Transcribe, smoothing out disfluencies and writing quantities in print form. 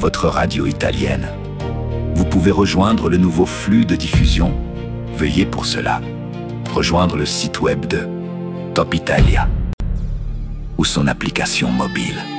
votre radio italienne. Vous pouvez rejoindre le nouveau flux de diffusion. Veuillez pour cela rejoindre le site web de Top Italia ou son application mobile.